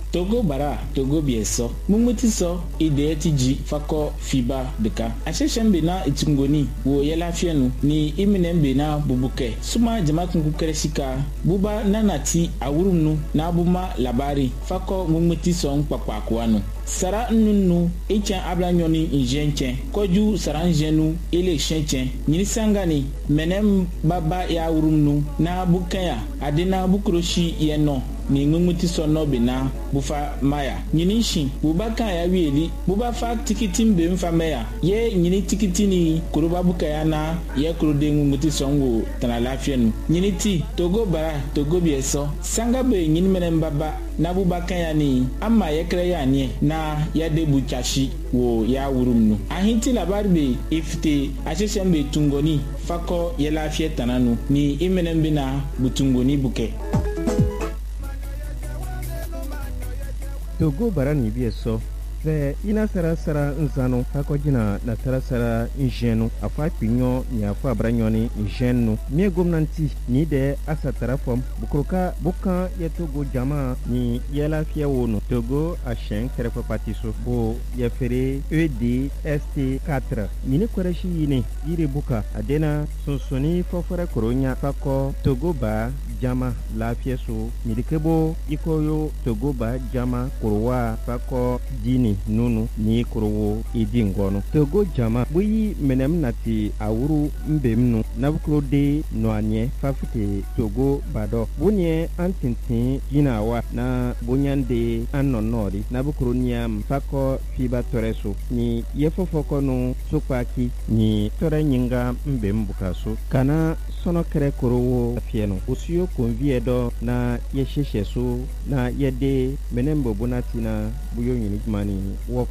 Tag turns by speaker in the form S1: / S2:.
S1: Togo bara Togo bieso mumutiso ide tiji fako fiba deka asheshembe na itungoni wo yelafienu ni iminembe na bubuke suma jamakun kukeresika buba nanati awurumnu na buma labari fako mumutiso nkpakwakwanu sara nunu echen ablanyoni injenchen koju saranjenu ile shenchen nyinisangani menem baba ya urumnu na bukaya adina bukroshi yeno ni ngumuti sono bena bufa maya nyinishi bubaka ya wieli buba fa tikiti mbe mfa meya ye nyini tikiti ni kuruba bukaya na ye kurude ngumuti songo tana lafienu nyiniti Togo bara Togo bieso sangabe nyini menem baba na bubaka ya ni ama ye kre ya ni na ya debu chashi wo ya urumnu ahinti labarbe ifte asheshembe tungoni fako ye lafie tananu ni imenembe na butungoni buke.
S2: Togo bara ni bieso ve ina sara nzano hako jina na sara injenu afa pinyo ni afa branyoni injenu mi gomnanti ni de asa tarafom bukroka bukan ye Togo jama ni yela fie wono Togo a shen kerefa patiso bo ye fere EDST 4 ni koreshi yini yire buka adena sonsoni fofore koronya fako Togo ba jama lafie so midikebo ikoyo Togo ba jama kurwa fako dini nunu ni kuruwo idingono Togo jama buyi menem nati awuru mbemnu nabukro de noanye fafite Togo bado bunye antintin ginawa na bunyande annonori nabukro niam fako fiba toreso ni yefofoko no sokpaki ni tore nyinga mbembukaso kana sono kere kuruwo fieno usiyo konviedo na yeshesheso na yede menembo bonati na buyo nyini mani